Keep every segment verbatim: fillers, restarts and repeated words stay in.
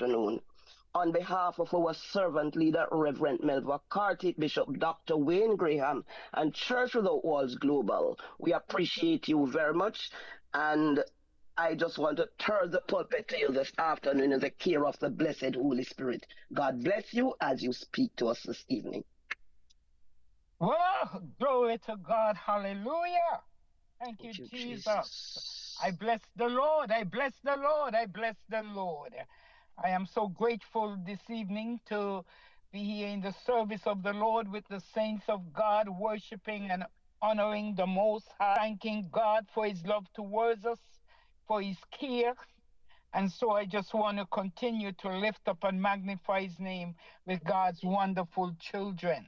afternoon. On behalf of our servant leader, Reverend Melva Carty, Bishop Doctor Wayne Graham, and Church Without Walls Global, we appreciate you very much. And I just want to turn the pulpit to you this afternoon in the care of the blessed Holy Spirit. God bless you as you speak to us this evening. Well, glory to God. Hallelujah. Thank, Thank you, you Jesus. Jesus. I bless the Lord. I bless the Lord. I bless the Lord. I am so grateful this evening to be here in the service of the Lord with the saints of God, worshiping and honoring the Most High, thanking God for his love towards us, for his care. And so I just want to continue to lift up and magnify his name with God's wonderful children.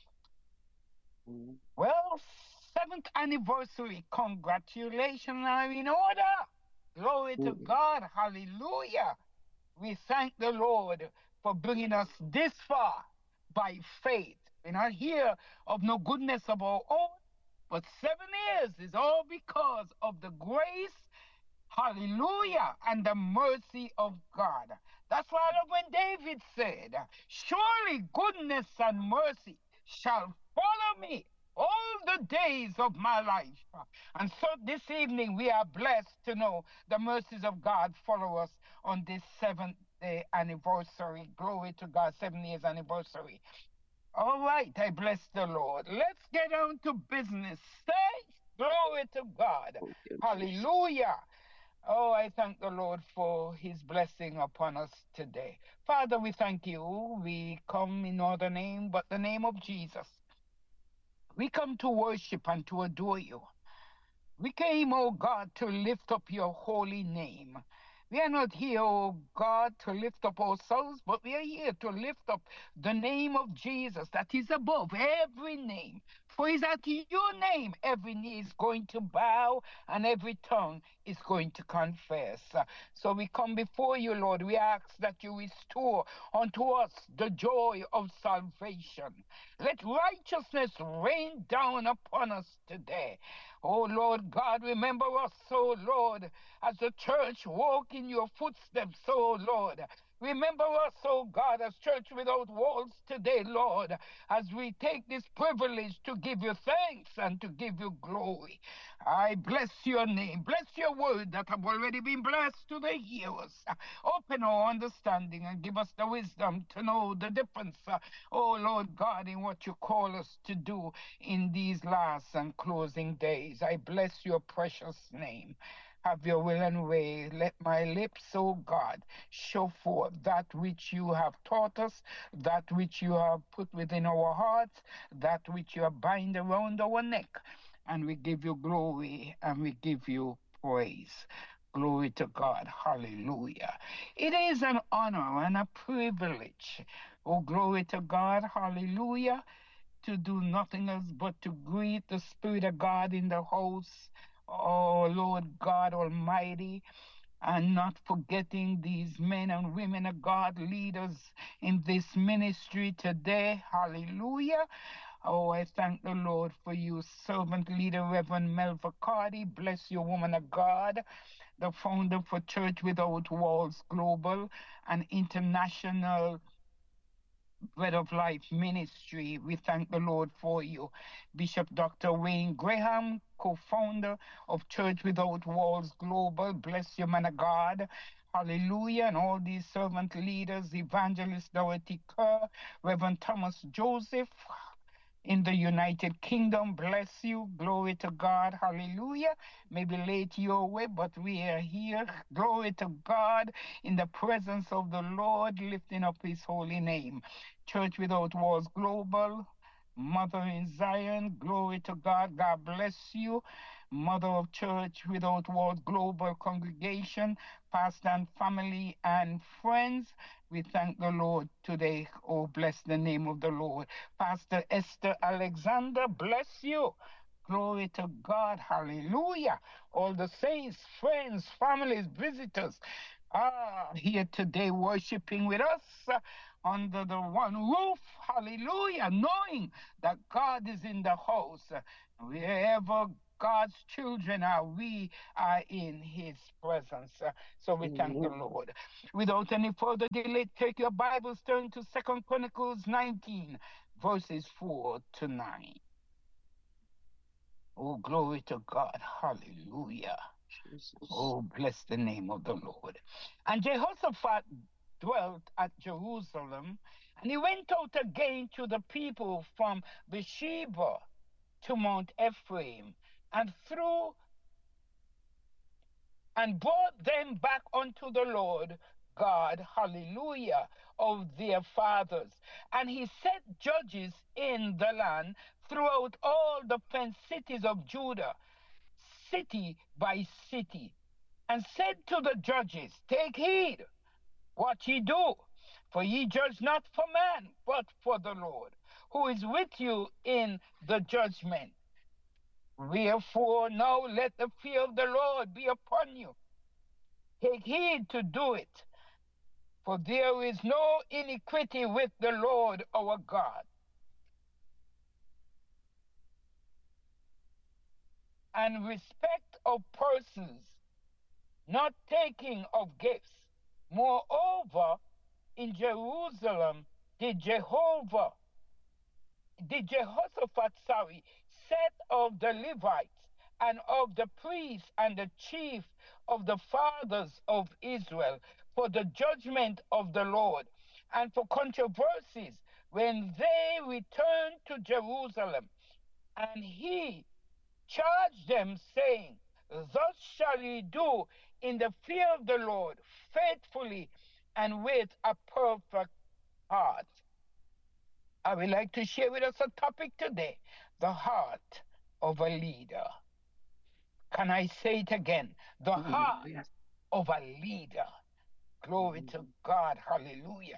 Well, seventh anniversary, congratulations are in order. Glory to God, hallelujah. We thank the Lord for bringing us this far by faith. We're not here of no goodness of our own, but seven years is all because of the grace, hallelujah, and the mercy of God. That's why I love when David said, surely goodness and mercy shall follow me all the days of my life. And so this evening we are blessed to know the mercies of God follow us on this seventh day anniversary. Glory to God, seven years anniversary. All right, I bless the Lord. Let's get on to business. Saints, glory to God. Hallelujah. Oh, I thank the Lord for his blessing upon us today. Father, we thank you. We come in no other name but the name of Jesus. We come to worship and to adore you. We came, oh God, to lift up your holy name. We are not here, oh God, to lift up ourselves, but we are here to lift up the name of Jesus that is above every name. For is at your name every knee is going to bow and every tongue is going to confess. So we come before you, Lord. We ask that you restore unto us the joy of salvation. Let righteousness rain down upon us today. Oh, Lord God, remember us, oh, Lord, as the church walk in your footsteps, oh, Lord. Remember us, oh God, as Church Without Walls today, Lord, as we take this privilege to give you thanks and to give you glory. I bless your name. Bless your word that have already been blessed to the hearers. Open our understanding and give us the wisdom to know the difference, oh Lord God, in what you call us to do in these last and closing days. I bless your precious name. Have your will and way. Let my lips, O God, show forth that which you have taught us, that which you have put within our hearts, that which you have bind around our neck. And we give you glory and we give you praise. Glory to God. Hallelujah. It is an honor and a privilege. Oh, glory to God. Hallelujah. To do nothing else but to greet the Spirit of God in the house. Oh, Lord God Almighty, and not forgetting these men and women of God, leaders in this ministry today. Hallelujah. Oh, I thank the Lord for you, servant leader, Reverend Melva Carty. Bless you, woman of God, the founder for Church Without Walls Global, an international Bread of Life ministry. We thank the Lord for you. Bishop Doctor Wayne Graham, co-founder of Church Without Walls Global. Bless you, man of God. Hallelujah. And all these servant leaders, Evangelist Dorothy Kerr, Reverend Thomas Joseph, in the United Kingdom. Bless you. Glory to God. Hallelujah. Maybe late your way, but we are here. Glory to God in the presence of the Lord, lifting up his holy name. Church Without Walls Global, Mother in Zion. Glory to God. God bless you. Mother of Church Without Walls Global Congregation, pastor and family and friends. We thank the Lord today. Oh, bless the name of the Lord. Pastor Esther Alexander, bless you. Glory to God. Hallelujah. All the saints, friends, families, visitors are here today worshiping with us uh, under the one roof. Hallelujah. Knowing that God is in the house. Wherever God's children are, we are in his presence. Uh, so we thank the Lord. Without any further delay, take your Bibles, turn to Second Chronicles nineteen, verses four to nine. Oh, glory to God. Hallelujah. Jesus. Oh, bless the name of the Lord. And Jehoshaphat dwelt at Jerusalem, and he went out again to the people from Beersheba to Mount Ephraim, and through and brought them back unto the Lord God, hallelujah, of their fathers. And he set judges in the land throughout all the fenced cities of Judah, city by city, and said to the judges, take heed what ye do, for ye judge not for man, but for the Lord, who is with you in the judgment. Wherefore now let the fear of the Lord be upon you. Take heed to do it, for there is no iniquity with the Lord our God. And respect of persons, not taking of gifts. Moreover, in Jerusalem did Jehovah, did Jehoshaphat, sorry, set of the Levites and of the priests and the chief of the fathers of Israel for the judgment of the Lord and for controversies when they returned to Jerusalem. And he charged them, saying, thus shall ye do in the fear of the Lord, faithfully and with a perfect heart. I would like to share with us a topic today, the heart of a leader. Can I say it again? The heart of a leader. Glory to God. Hallelujah.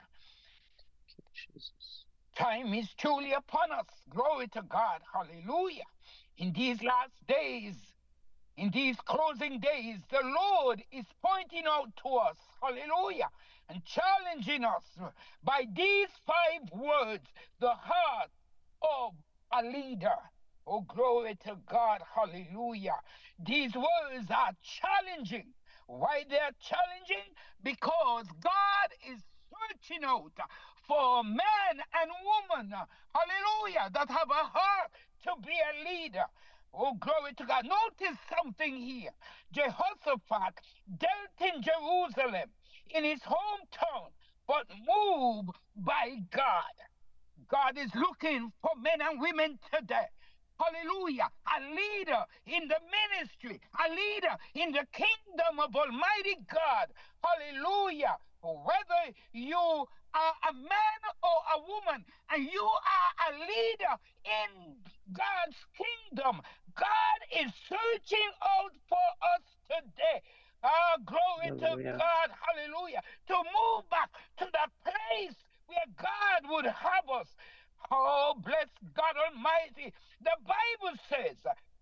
Jesus. Time is truly upon us. Glory to God. Hallelujah. In these last days, in these closing days, the Lord is pointing out to us, hallelujah, and challenging us by these five words, the heart of a leader. Oh, glory to God, hallelujah. These words are challenging. Why they are challenging? Because God is searching out for man and woman, hallelujah, that have a heart to be a leader. Oh, glory to God. Notice something here. Jehoshaphat dealt in Jerusalem, in his hometown, but moved by God. God is looking for men and women today. Hallelujah. A leader in the ministry, a leader in the kingdom of Almighty God. Hallelujah. Whether you are a man or a woman and you are a leader in God's kingdom, God is searching out for us today. Ah, glory hallelujah. To God, hallelujah, to move back to the place where God would have us. Oh, bless God Almighty. The Bible says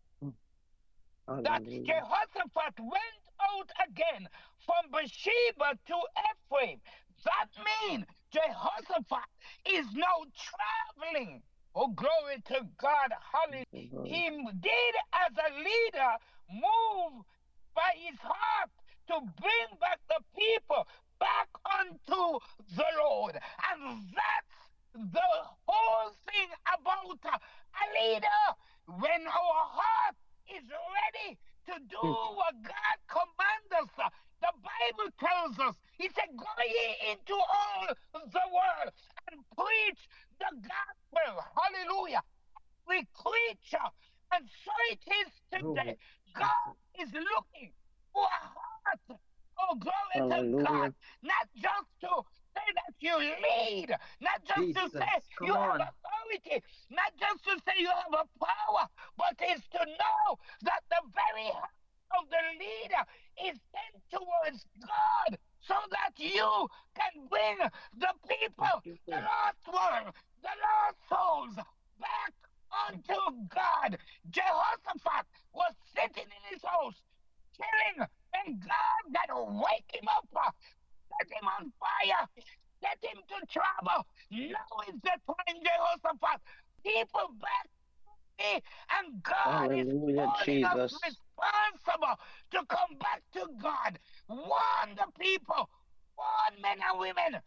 hallelujah. That Jehoshaphat went out again from Beersheba to Ephraim. That means Jehoshaphat is now traveling. Oh, glory to God. Hallelujah. He did, as a leader, move by his heart to bring back the people back unto the Lord. And that's the whole thing about a leader. When our heart is ready to do what God commands us, the Bible tells us, he said, go ye into all the world and preach the gospel. Hallelujah. We creature. And so it is today. God is looking for a heart. Oh, glory hallelujah. To God. Not just to say that you lead, not just Jesus, to say you on. Have authority, not just to say you have a power, but it's to know that the very heart of the leader is bent towards God, so that you can bring the people, the lost world, the lost souls back unto God. Jehoshaphat was sitting in his house, chilling, and God got to wake him up, set him on fire, set him to travel. Now is the time, Jehoshaphat. People back, and God hallelujah, is calling Jesus. Jesus.